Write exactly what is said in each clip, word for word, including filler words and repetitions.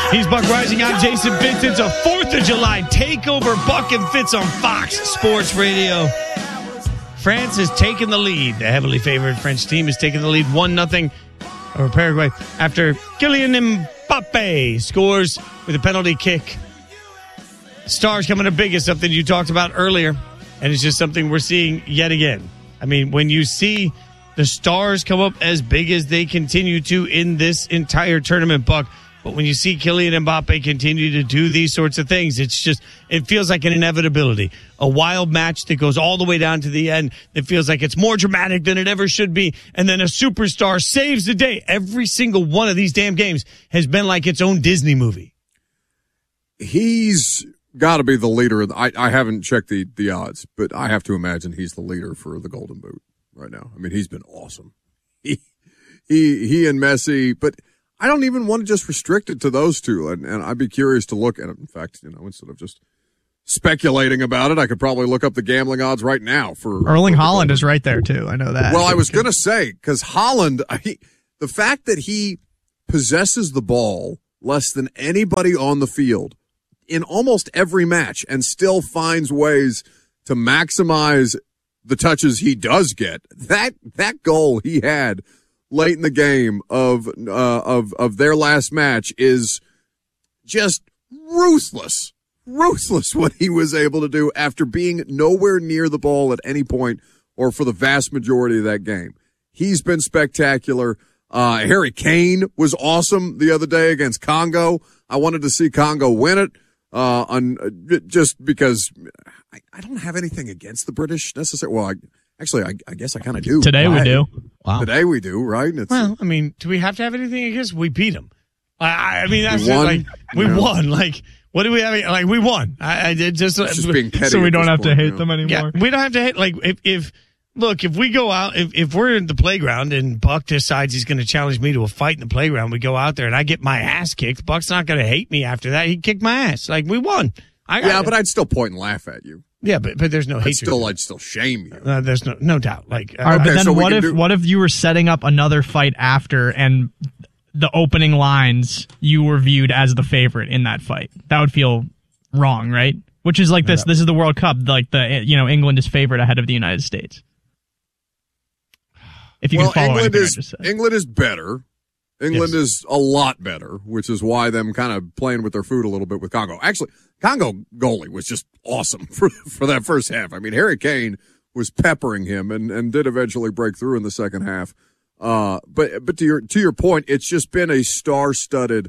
He's Buck Rising. I'm Jason Fitz. It's a fourth of July takeover. Buck and Fitz on Fox Sports Radio. France has taken the lead. The heavily favored French team has taken the lead one nothing over Paraguay after Kylian Mbappe scores with a penalty kick. Stars coming up big is something you talked about earlier, and it's just something we're seeing yet again. I mean, when you see the stars come up as big as they continue to in this entire tournament, Buck, but when you see Kylian Mbappe continue to do these sorts of things, it's just, it feels like an inevitability. A wild match that goes all the way down to the end. It feels like it's more dramatic than it ever should be. And then a superstar saves the day. Every single one of these damn games has been like its own Disney movie. He's got to be the leader. I, I haven't checked the, the odds, but I have to imagine he's the leader for the Golden Boot right now. I mean, he's been awesome. He, he, he and Messi, but I don't even want to just restrict it to those two, and, and I'd be curious to look at it. In fact, you know, instead of just speculating about it, I could probably look up the gambling odds right now. For Erling for Haaland is right there too. I know that. Well, I was going to say, because Haaland, I, the fact that he possesses the ball less than anybody on the field in almost every match and still finds ways to maximize the touches he does get, that that goal he had late in the game of uh, of of their last match is just ruthless, ruthless what he was able to do after being nowhere near the ball at any point or for the vast majority of that game. He's been spectacular. Uh, Harry Kane was awesome the other day against Congo. I wanted to see Congo win it uh, on just because I, I don't have anything against the British necessarily. Well, I, Actually, I, I guess I kind of do. Today right? we do. Wow. Today we do, right? It's, well, I mean, do we have to have anything against? We beat them. I, I mean, that's we just won. like we Yeah. won. Like, what do we have? Like, we won. I, I did just, It's just being petty So we at don't this have point, to hate you know? them anymore. yeah, we don't have to hate. Like, if if look, if we go out, if if we're in the playground and Buck decides he's going to challenge me to a fight in the playground, we go out there and I get my ass kicked. Buck's not going to hate me after that. He kicked my ass. Like, we won. I got Yeah, it. but I'd still point and laugh at you. yeah, but but there's no I'd hatred. still, I'd still shame you. Uh, there's no no doubt. Like, uh, All right, but Okay, then so we what can if do- what if you were setting up another fight after and the opening lines you were viewed as the favorite in that fight? That would feel wrong, right? Which is like this. This is the World Cup. Like the you know England is favored ahead of the United States. If you Well, can follow England anything I is just said. England is better. England Yes. is a lot better, which is why them kind of playing with their food a little bit with Congo. Actually, Congo goalie was just awesome for for that first half. I mean, Harry Kane was peppering him and, and did eventually break through in the second half. Uh, but but to your to your point, it's just been a star-studded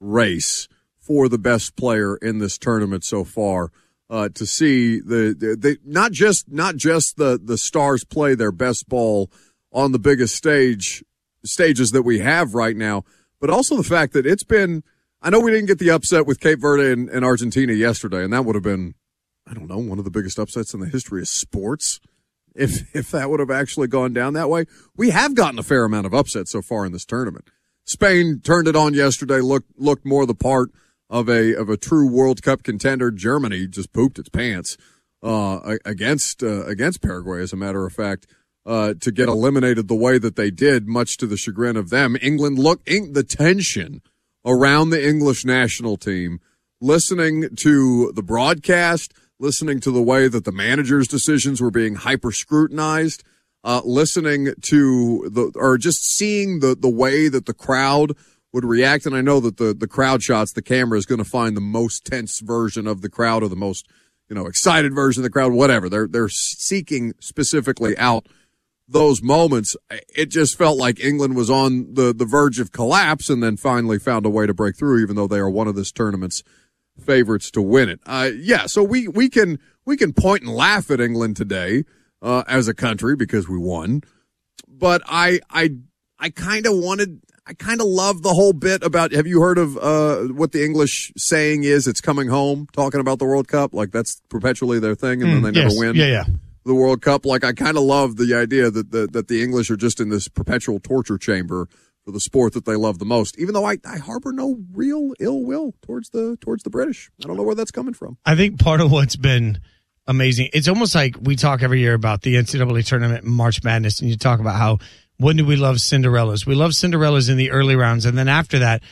race for the best player in this tournament so far. Uh, to see the, the, the not just not just the the stars play their best ball on the biggest stage stages that we have right now, but also the fact that it's been, I know we didn't get the upset with Cape Verde and, and Argentina yesterday, and that would have been, I don't know, one of the biggest upsets in the history of sports. If, if that would have actually gone down that way, we have gotten a fair amount of upsets so far in this tournament. Spain turned it on yesterday, looked, looked more the part of a, of a true World Cup contender. Germany just pooped its pants, uh, against, uh, against Paraguay, as a matter of fact. Uh, to get eliminated the way that they did, much to the chagrin of them. England, look, in, the tension around the English national team, listening to the broadcast, listening to the way that the manager's decisions were being hyper scrutinized, uh, listening to the, or just seeing the, the way that the crowd would react. And I know that the, the crowd shots, the camera is going to find the most tense version of the crowd or the most, you know, excited version of the crowd, whatever. They're, they're seeking specifically out those moments. It just felt like England was on the, the verge of collapse and then finally found a way to break through, even though they are one of this tournament's favorites to win it. Uh, yeah, so we, we can, we can point and laugh at England today, uh, as a country because we won. But I, I, I kind of wanted, I kind of love the whole bit about, have you heard of, uh, what the English saying is, it's coming home, talking about the World Cup? Like that's perpetually their thing and mm, then they yes. never win. Yeah, yeah. The World Cup. Like, I kind of love the idea that the, that the English are just in this perpetual torture chamber for the sport that they love the most, even though I, I harbor no real ill will towards the, towards the British. I don't know where that's coming from. I think part of what's been amazing, it's almost like we talk every year about the N C double A tournament and March Madness, and you talk about how, when do we love Cinderellas? We love Cinderellas in the early rounds, and then after that,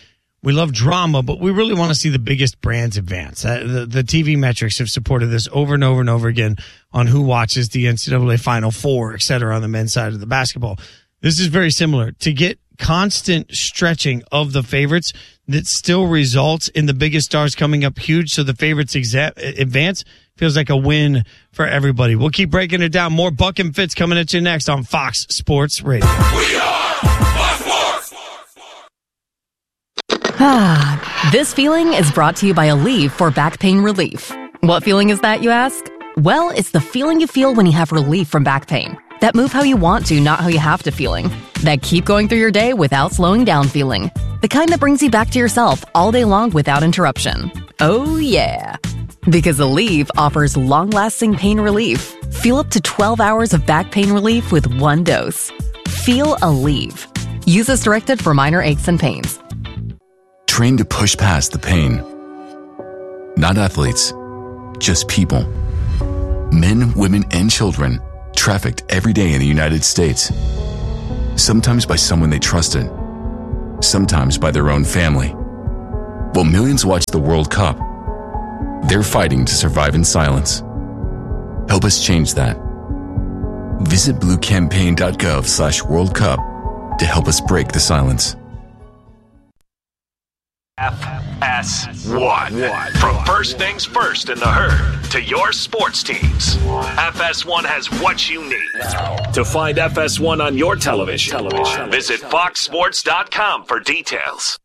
We love drama, but we really want to see the biggest brands advance. Uh, the, the T V metrics have supported this over and over and over again on who watches the N C double A Final Four, et cetera, on the men's side of the basketball. This is very similar. To get constant stretching of the favorites that still results in the biggest stars coming up huge so the favorites exa- advance feels like a win for everybody. We'll keep breaking it down. More Buck and Fitz coming at you next on Fox Sports Radio. We are Fox Sports! Ah, this feeling is brought to you by Aleve for back pain relief. What feeling is that, you ask? Well, it's the feeling you feel when you have relief from back pain. That move how you want to, not how you have to feeling. That keep going through your day without slowing down feeling. The kind that brings you back to yourself all day long without interruption. Oh yeah. Because Aleve offers long-lasting pain relief. Feel up to twelve hours of back pain relief with one dose. Feel Aleve. Use as directed for minor aches and pains. Train to push past the pain. Not athletes, just people. Men, women, and children trafficked every day in the United States. Sometimes by someone they trusted. Sometimes by their own family. While millions watch the World Cup, they're fighting to survive in silence. Help us change that. Visit bluecampaign.gov slash World Cup to help us break the silence. F S one. From first things first in the herd to your sports teams, F S one has what you need. To find F S one on your television, television. visit fox sports dot com for details.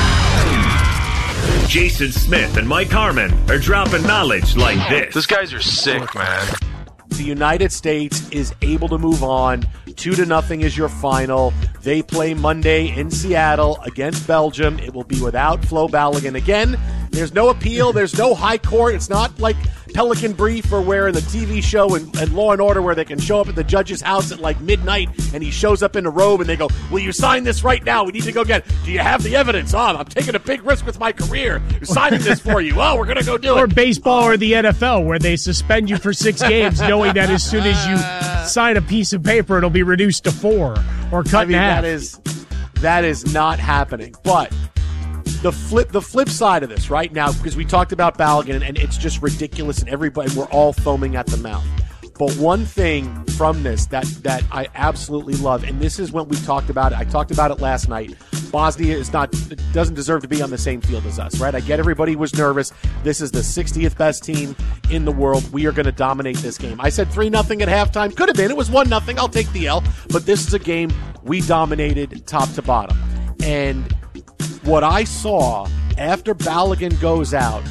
Jason Smith and Mike Harmon are dropping knowledge like this. These guys are sick, man. The United States is able to move on. Two to nothing is your final. They play Monday in Seattle against Belgium. It will be without Flo Balogun again. There's no appeal. There's no high court. It's not like Pelican Brief or where in the T V show and, and Law and Order where they can show up at the judge's house at like midnight and he shows up in a robe and they go, will you sign this right now? We need to go get it. Do you have the evidence? Oh, I'm taking a big risk with my career. We're signing this for you. Oh, we're going to go do it. Or baseball or the N F L where they suspend you for six games knowing that as soon as you sign a piece of paper, it'll be reduced to four or cut I mean, in half. That is, that is not happening. But the flip the flip side of this right now, because we talked about Balogun and it's just ridiculous and everybody, we're all foaming at the mouth. But one thing from this that, that I absolutely love, and this is when we talked about it, I talked about it last night, Bosnia is not doesn't deserve to be on the same field as us, right? I get everybody was nervous. This is the sixtieth best team in the world. We are going to dominate this game. I said three nothing at halftime. Could have been. It was one nothing. I'll take the L. But this is a game we dominated top to bottom. And what I saw after Balogun goes out,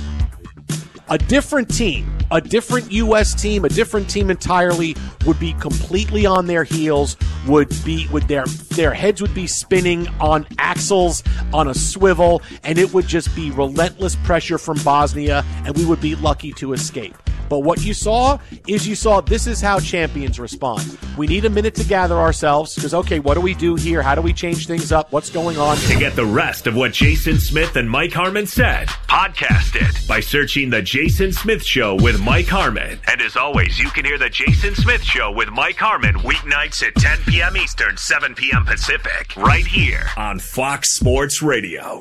a different team, a different U S team, a different team entirely would be completely on their heels, would be would their their heads would be spinning on axles on a swivel, and it would just be relentless pressure from Bosnia, and we would be lucky to escape. But what you saw is you saw this is how champions respond. We need a minute to gather ourselves because, okay, what do we do here? How do we change things up? What's going on? To get the rest of what Jason Smith and Mike Harmon said, podcast it by searching The Jason Smith Show with Mike Harmon. And as always, you can hear The Jason Smith Show with Mike Harmon weeknights at ten p.m. Eastern, seven p.m. Pacific, right here on Fox Sports Radio.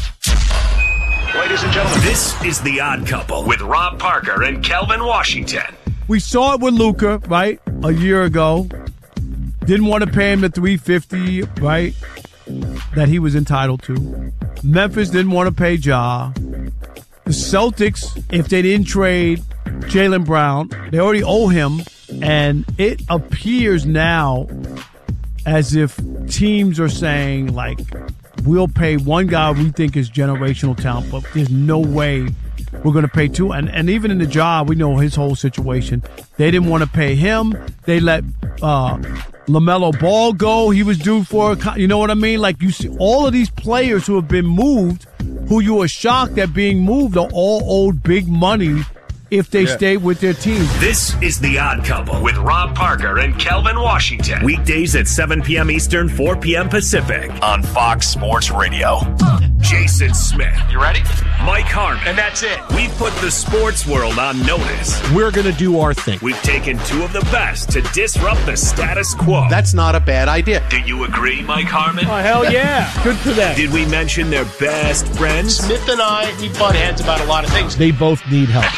Ladies and gentlemen, this is The Odd Couple with Rob Parker and Kelvin Washington. We saw it with Luka, right, a year ago. Didn't want to pay him the three hundred fifty dollars, right, that he was entitled to. Memphis didn't want to pay Ja. The Celtics, if they didn't trade Jaylen Brown, they already owe him. And it appears now as if teams are saying, like, we'll pay one guy we think is generational talent, but there's no way we're going to pay two. And and even in the job, we know his whole situation. They didn't want to pay him. They let uh, LaMelo Ball go. He was due for a, you know what I mean? Like, you see all of these players who have been moved, who you were shocked at being moved, are all owed big money if they yeah. stay with their team. This is The Odd Couple with Rob Parker and Kelvin Washington. Weekdays at seven p.m. Eastern, four p.m. Pacific on Fox Sports Radio. Jason Smith. You ready? Mike Harmon. And that's it. We put the sports world on notice. We're going to do our thing. We've taken two of the best to disrupt the status quo. That's not a bad idea. Do you agree, Mike Harmon? Oh, hell yeah. Good for them. Did we mention their best friends? Smith and I, we butt heads about a lot of things. They both need help.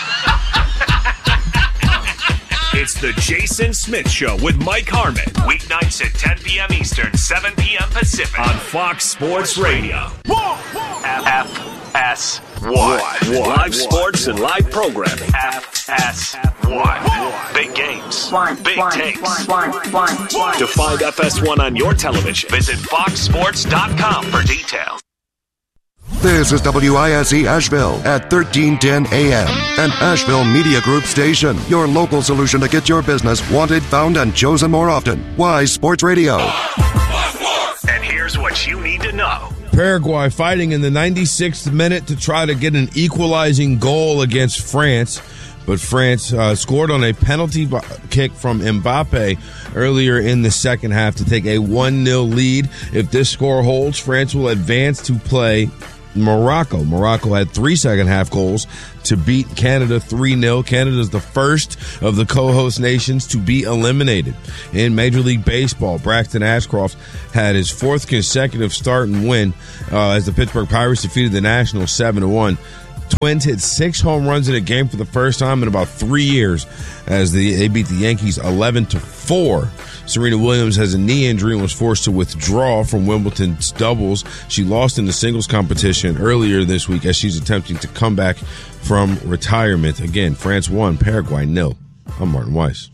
It's the Jason Smith Show with Mike Harmon. Weeknights at ten p.m. Eastern, seven p.m. Pacific. On Fox Sports Radio. F S one. Live sports and live programming. F S one. Big games. Big takes. To find F S one on your television, visit fox sports dot com for details. This is W I S E Asheville at thirteen ten A M, an Asheville Media Group station. Your local solution to get your business wanted, found, and chosen more often. Wise Sports Radio. And here's what you need to know. Paraguay fighting in the ninety-sixth minute to try to get an equalizing goal against France. But France uh, scored on a penalty b- kick from Mbappe earlier in the second half to take a one nil lead. If this score holds, France will advance to play Morocco. Morocco had three second-half goals to beat Canada three nil. Canada is the first of the co-host nations to be eliminated. In Major League Baseball, Braxton Ashcroft had his fourth consecutive start and win uh, as the Pittsburgh Pirates defeated the Nationals seven to one. Twins hit six home runs in a game for the first time in about three years as the, they beat the Yankees eleven to four. Serena Williams has a knee injury and was forced to withdraw from Wimbledon's doubles. She lost in the singles competition earlier this week as she's attempting to come back from retirement. Again, France won, Paraguay nil. I'm Martin Weiss.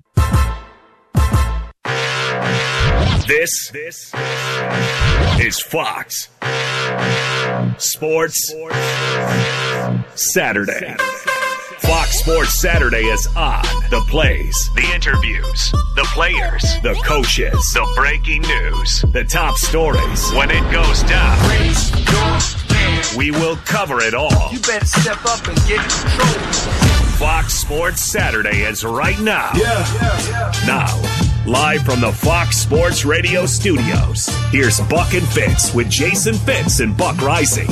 This, this is Fox Sports Saturday. Fox Sports Saturday is on. The plays, the interviews, the players, the coaches, the breaking news, the top stories. When it goes down, we will cover it all. You better step up and get control. Fox Sports Saturday is right now. Yeah, yeah, yeah. Now, live from the Fox Sports Radio studios, here's Buck and Fitz with Jason Fitz and Buck Rising.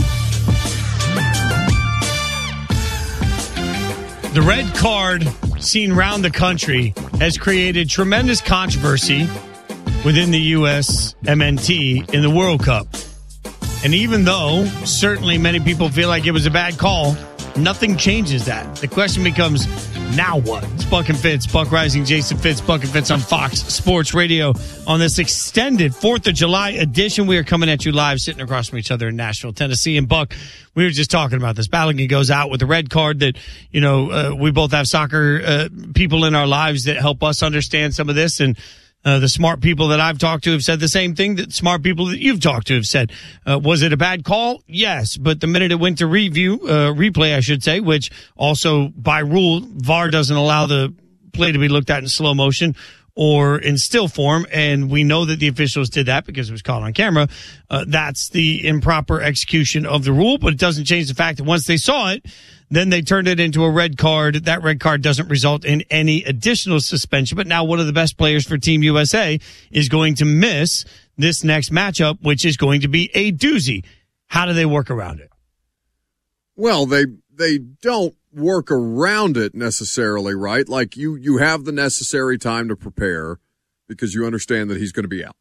The red card seen around the country has created tremendous controversy within the U S M N T in the World Cup. And even though certainly many people feel like it was a bad call, nothing changes that. The question becomes, now what? It's Buck and Fitz, Buck Rising, Jason Fitz, Buck and Fitz on Fox Sports Radio on this extended fourth of July edition. We are coming at you live, sitting across from each other in Nashville, Tennessee. And Buck, we were just talking about this. Balogun goes out with the red card that, you know, uh, we both have soccer uh, people in our lives that help us understand some of this. And Uh, the smart people that I've talked to have said the same thing that smart people that you've talked to have said. Uh, was it a bad call? Yes. But the minute it went to review, uh, replay, I should say, which also by rule, V A R doesn't allow the play to be looked at in slow motion or in still form. And we know that the officials did that because it was caught on camera. Uh, that's the improper execution of the rule, but it doesn't change the fact that once they saw it, then they turned it into a red card. That red card doesn't result in any additional suspension. But now one of the best players for Team U S A is going to miss this next matchup, which is going to be a doozy. How do they work around it? Well, they they don't work around it necessarily, right? Like you, you have the necessary time to prepare because you understand that he's going to be out.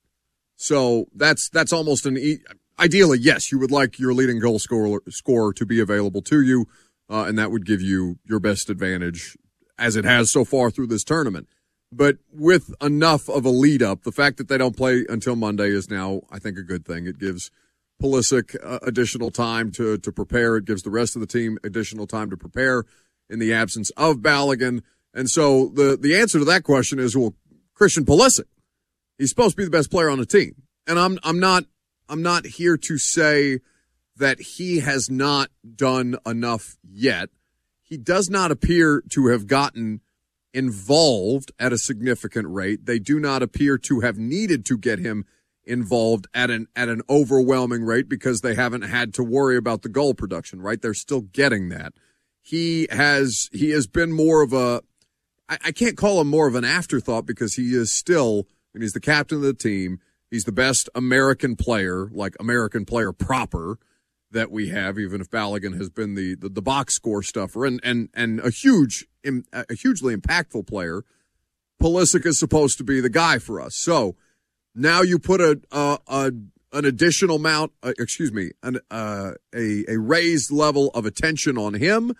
So that's that's almost an e- ideally, yes, you would like your leading goal scorer, scorer to be available to you. Uh, and that would give you your best advantage, as it has so far through this tournament. But with enough of a lead up, the fact that they don't play until Monday is now, I think, a good thing. It gives Pulisic uh, additional time to to prepare. It gives the rest of the team additional time to prepare in the absence of Balogun. And so the, the answer to that question is, well, Christian Pulisic, he's supposed to be the best player on the team. And I'm I'm not I'm not here to say that he has not done enough yet. He does not appear to have gotten involved at a significant rate. They do not appear to have needed to get him involved at an at an overwhelming rate because they haven't had to worry about the goal production, right? They're still getting that. He has he has been more of a I, I can't call him more of an afterthought because he is still, and he's the captain of the team. He's the best American player, like American player proper. that we have, even if Balogun has been the, the, the box score stuffer and, and, and a huge, a hugely impactful player. Pulisic is supposed to be the guy for us. So now you put a, a, a an additional amount, uh, excuse me, an, uh, a, a raised level of attention on him.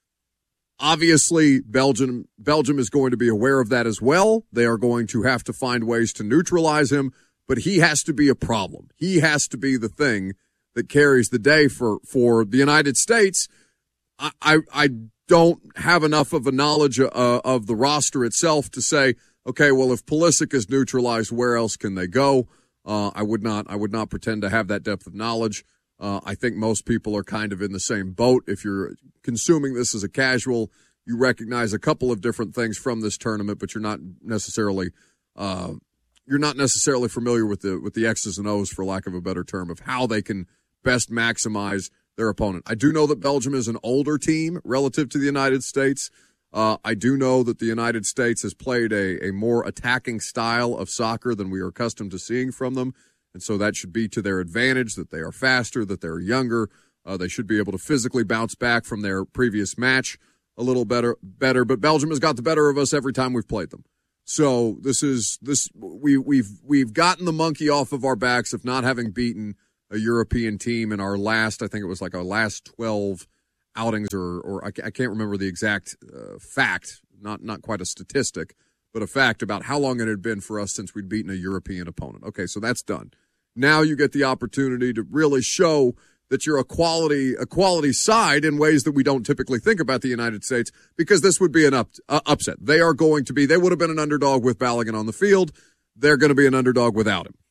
Obviously, Belgium, Belgium is going to be aware of that as well. They are going to have to find ways to neutralize him, but he has to be a problem. He has to be the thing that carries the day for, for the United States. I, I, I don't have enough of a knowledge uh, of the roster itself to say, okay, well, if Pulisic is neutralized, where else can they go? Uh, I would not, I would not pretend to have that depth of knowledge. Uh, I think most people are kind of in the same boat. If you're consuming this as a casual, you recognize a couple of different things from this tournament, but you're not necessarily, uh, you're not necessarily familiar with the, with the X's and O's, for lack of a better term, of how they can best maximize their opponent. I do know that Belgium is an older team relative to the United States. Uh, I do know that the United States has played a, a more attacking style of soccer than we are accustomed to seeing from them, and so that should be to their advantage, that they are faster, that they're younger. Uh, they should be able to physically bounce back from their previous match a little better, better. But Belgium has got the better of us every time we've played them. So this is this we we've we've gotten the monkey off of our backs of not having beaten a European team in our last, I think it was like our last twelve outings, or or I can't remember the exact uh, fact, not not quite a statistic, but a fact about how long it had been for us since we'd beaten a European opponent. Okay, so that's done. Now you get the opportunity to really show that you're a quality a quality side in ways that we don't typically think about the United States, because this would be an up, uh, upset. They are going to be, they would have been an underdog with Balogun on the field. They're going to be an underdog without him.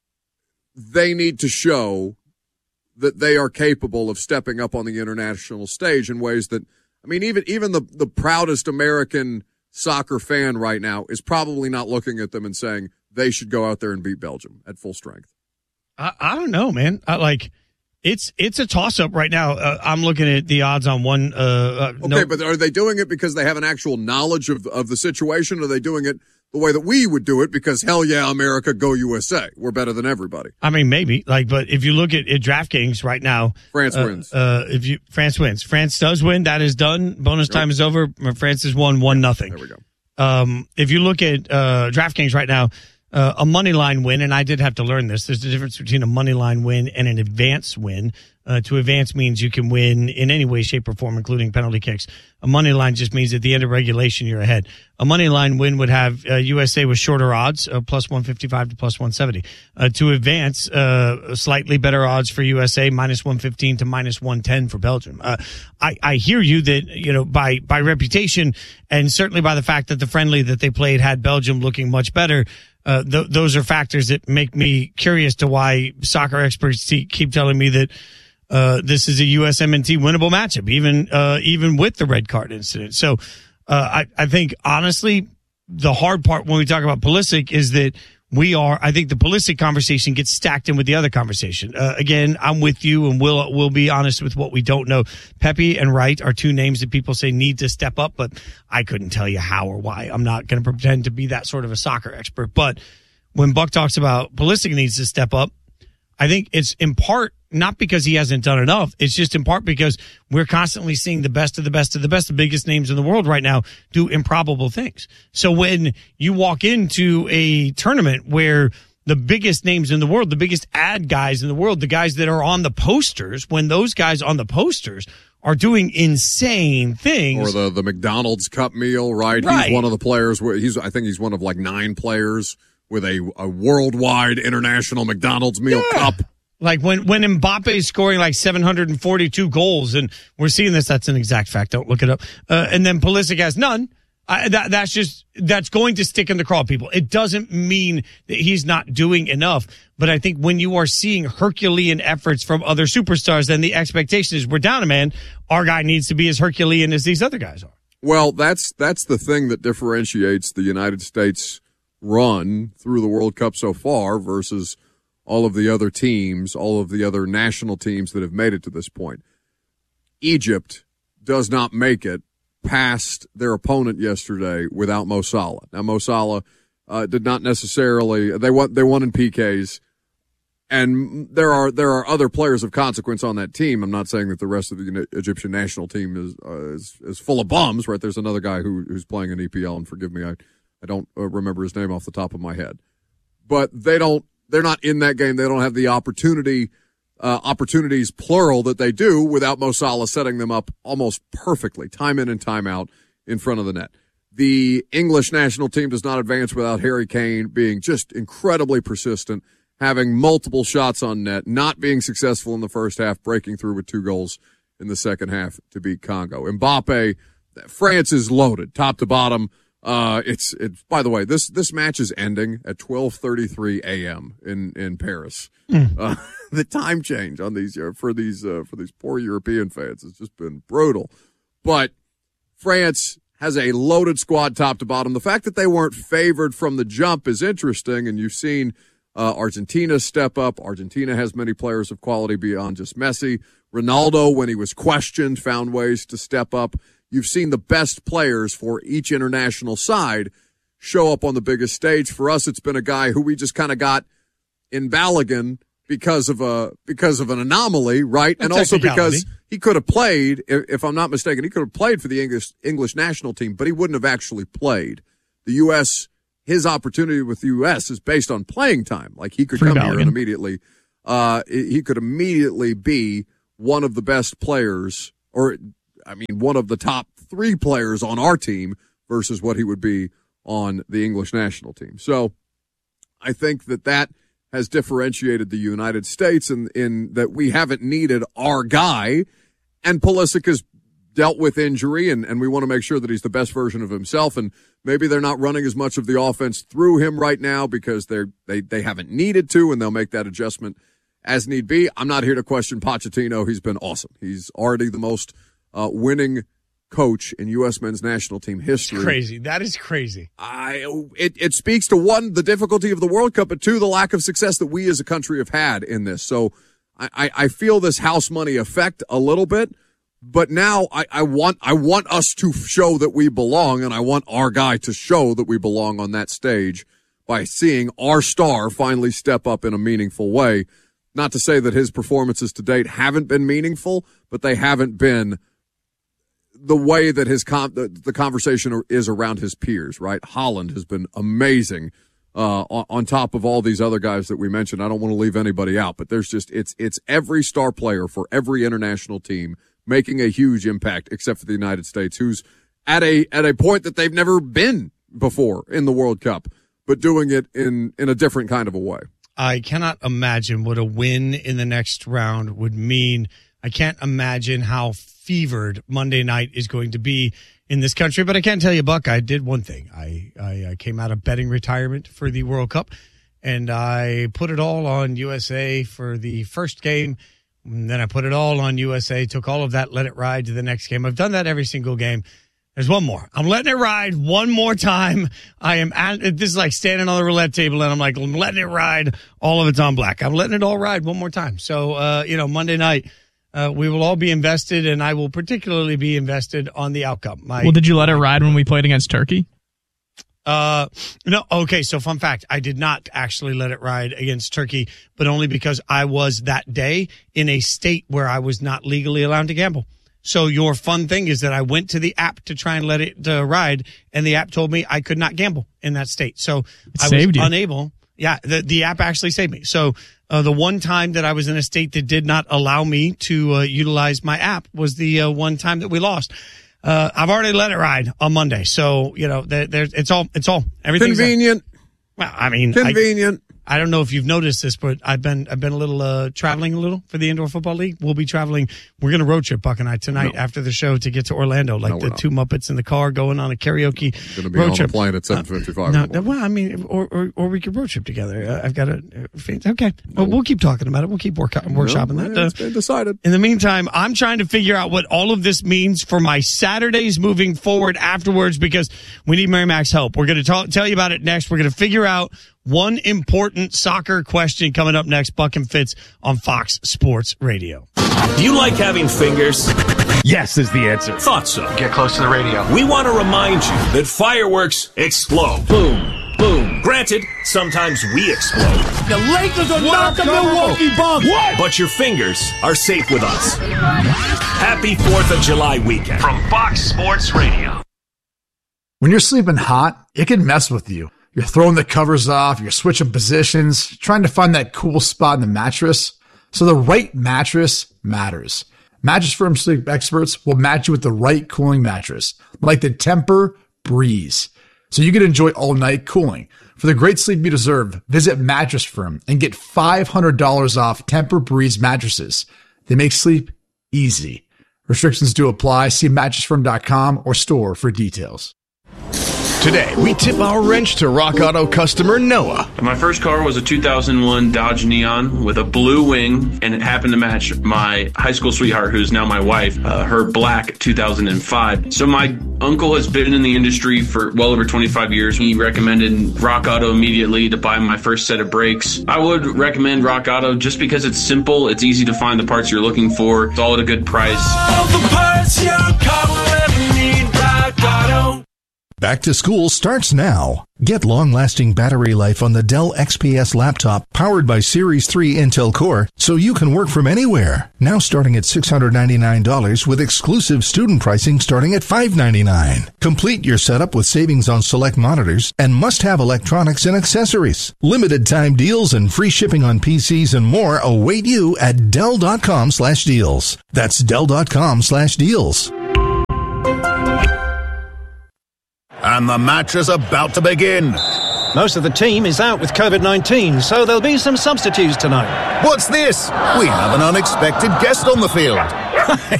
They need to show that they are capable of stepping up on the international stage in ways that, I mean, even even the, the proudest American soccer fan right now is probably not looking at them and saying they should go out there and beat Belgium at full strength. I, I don't know, man. I, like, it's it's a toss-up right now. Uh, I'm looking at the odds on one. Uh, uh, okay, no. but are they doing it because they have an actual knowledge of, of the situation? Or are they doing it the way that we would do it because, hell yeah, America, go U S A. We're better than everybody. I mean, maybe. Like, but if you look at, at DraftKings right now, France uh, wins. Uh, if you France wins, France does win. That is done. Bonus time yep. is over. France has won one nothing. There we go. Um, if you look at uh, DraftKings right now, uh, a money line win, and I did have to learn this. There's a difference between a money line win and an advance win. Uh, to advance means you can win in any way, shape, or form, including penalty kicks. A money line just means at the end of regulation, you're ahead. A money line win would have uh, U S A with shorter odds, uh, plus one fifty-five to plus one seventy. Uh, to advance, uh, slightly better odds for U S A, minus one fifteen to minus one ten for Belgium. Uh, I, I hear you that, you know, by, by reputation, and certainly by the fact that the friendly that they played had Belgium looking much better. Uh, th- those are factors that make me curious to why soccer experts keep telling me that Uh, this is a U S M N T winnable matchup, even, uh, even with the red card incident. So, uh, I, I think honestly, the hard part when we talk about Pulisic is that we are, I think the Pulisic conversation gets stacked in with the other conversation. Uh, again, I'm with you, and we'll, we'll be honest with what we don't know. Pepe and Wright are two names that people say need to step up, but I couldn't tell you how or why. I'm not going to pretend to be that sort of a soccer expert. But when Buck talks about Pulisic needs to step up, I think it's in part not because he hasn't done enough. It's just in part because we're constantly seeing the best of the best of the best, the biggest names in the world right now do improbable things. So when you walk into a tournament where the biggest names in the world, the biggest ad guys in the world, the guys that are on the posters, when those guys on the posters are doing insane things. Or the, the McDonald's Cup meal, right? right? He's one of the players. He's, I think he's one of like nine players with a, a worldwide international McDonald's meal yeah. cup. Like when, when Mbappe is scoring like seven hundred forty-two goals, and we're seeing this, that's an exact fact. Don't look it up. Uh, and then Pulisic has none. I, that, that's just, that's going to stick in the craw, people. It doesn't mean that he's not doing enough. But I think when you are seeing Herculean efforts from other superstars, then the expectation is we're down a man. Our guy needs to be as Herculean as these other guys are. Well, that's, that's the thing that differentiates the United States run through the World Cup so far versus all of the other teams, all of the other national teams that have made it to this point. Egypt does not make it past their opponent yesterday without Mo Salah. Now, Mo Salah uh, did not necessarily, they won, they won in P Ks. And there are there are other players of consequence on that team. I'm not saying that the rest of the Egyptian national team is uh, is, is full of bums, right? There's another guy who who's playing in E P L, and forgive me, I I don't uh, remember his name off the top of my head. But they don't they're not in that game. They don't have the opportunity uh, opportunities plural that they do without Mo Salah setting them up almost perfectly, time in and time out in front of the net. The English national team does not advance without Harry Kane being just incredibly persistent, having multiple shots on net, not being successful in the first half, breaking through with two goals in the second half to beat Congo. Mbappe, France is loaded, top to bottom. Uh, it's, it's, by the way, this, this match is ending at twelve thirty-three a.m. in, in Paris. Mm. Uh, the time change on these, uh, for these, uh, for these poor European fans has just been brutal. But France has a loaded squad top to bottom. The fact that they weren't favored from the jump is interesting, and you've seen uh, Argentina step up. Argentina has many players of quality beyond just Messi. Ronaldo, when he was questioned, found ways to step up. You've seen the best players for each international side show up on the biggest stage. For us, it's been a guy who we just kind of got in Balogun because of a because of an anomaly, right? And also because he could have played, if I'm not mistaken, he could have played for the English English national team, but he wouldn't have actually played. The U S, his opportunity with the U S is based on playing time. Like he could Free come Balogun. here and immediately, uh, he could immediately be one of the best players, or I mean, one of the top three players on our team versus what he would be on the English national team. So I think that that has differentiated the United States in, in that we haven't needed our guy, and Pulisic has dealt with injury, and, and we want to make sure that he's the best version of himself, and maybe they're not running as much of the offense through him right now because they're, they, they haven't needed to, and they'll make that adjustment as need be. I'm not here to question Pochettino. He's been awesome. He's already the most uh, winning coach in U S men's national team history. It's crazy. That is crazy. I it, it speaks to, one, the difficulty of the World Cup, but two, the lack of success that we as a country have had in this. So I, I feel this house money effect a little bit, but now I, I want I want us to show that we belong, and I want our guy to show that we belong on that stage by seeing our star finally step up in a meaningful way. Not to say that his performances to date haven't been meaningful, but they haven't been the way that his con- the, the conversation is around his peers, right? Haaland has been amazing uh, on, on top of all these other guys that we mentioned. I don't want to leave anybody out, but there's just it's it's every star player for every international team making a huge impact, except for the United States, who's at a at a point that they've never been before in the World Cup, but doing it in in a different kind of a way. I cannot imagine what a win in the next round would mean. I can't imagine how fevered Monday night is going to be in this country. But I can tell you, Buck, I did one thing. I, I, I came out of betting retirement for the World Cup, and I put it all on U S A for the first game. And then I put it all on U S A, took all of that, let it ride to the next game. I've done that every single game. There's one more. I'm letting it ride one more time. I am at, this is like standing on the roulette table, and I'm like, I'm letting it ride. All of it's on black. I'm letting it all ride one more time. So, uh, you know, Monday night, uh, we will all be invested, and I will particularly be invested on the outcome. My, well, did you let it ride when we played against Turkey? Uh, no. Okay. So fun fact, I did not actually let it ride against Turkey, but only because I was that day in a state where I was not legally allowed to gamble. So your fun thing is that I went to the app to try and let it uh, ride, and the app told me I could not gamble in that state. So it I saved was you. unable. Yeah, the, the app actually saved me. So uh, the one time that I was in a state that did not allow me to uh, utilize my app was the uh, one time that we lost. Uh, I've already let it ride on Monday. So, you know, there, there's, it's all, it's all, everything's convenient. Well, I mean, convenient. I, I don't know if you've noticed this, but I've been I've been a little uh, traveling a little for the Indoor Football League. We'll be traveling. We're going to road trip, Buck and I, tonight no. after the show to get to Orlando, like no, the not. two Muppets in the car going on a karaoke Going to be road on trip. the plane at seven fifty-five. Uh, no, well, I mean, or, or or we could road trip together. Uh, I've got a uh, okay. No. Well, we'll keep talking about it. We'll keep work, workshopping no, that. Uh, it's been decided. In the meantime, I'm trying to figure out what all of this means for my Saturdays moving forward afterwards, because we need Mary Mac's help. We're going to talk, tell you about it next. We're going to figure out one important soccer question coming up next. Buck and Fitz on Fox Sports Radio. Do you like having fingers? Yes is the answer. Thought so. Get close to the radio. We want to remind you that fireworks explode. Boom, boom. Granted, sometimes we explode. The Lakers are not the Milwaukee Bucks. What? But your fingers are safe with us. Happy fourth of July weekend from Fox Sports Radio. When you're sleeping hot, it can mess with you. You're throwing the covers off, you're switching positions, trying to find that cool spot in the mattress. So the right mattress matters. Mattress Firm sleep experts will match you with the right cooling mattress, like the Tempur-Breeze, so you can enjoy all-night cooling. For the great sleep you deserve, visit Mattress Firm and get five hundred dollars off Tempur-Breeze mattresses. They make sleep easy. Restrictions do apply. See mattress firm dot com or store for details. Today, we tip our wrench to Rock Auto customer Noah. My first car was a two thousand one Dodge Neon with a blue wing, and it happened to match my high school sweetheart, who's now my wife, uh, her black two thousand five. So my uncle has been in the industry for well over twenty-five years. He recommended Rock Auto immediately to buy my first set of brakes. I would recommend Rock Auto just because it's simple, it's easy to find the parts you're looking for, it's all at a good price. All the parts your car will ever need, Rock Auto. Back to school starts now. Get long-lasting battery life on the Dell X P S laptop powered by Series three Intel Core so you can work from anywhere. Now starting at six hundred ninety-nine dollars with exclusive student pricing starting at five hundred ninety-nine dollars. Complete your setup with savings on select monitors and must-have electronics and accessories. Limited time deals and free shipping on P Cs and more await you at Dell.com slash deals. That's Dell.com slash deals. And the match is about to begin. Most of the team is out with covid nineteen, so there'll be some substitutes tonight. What's this? We have an unexpected guest on the field.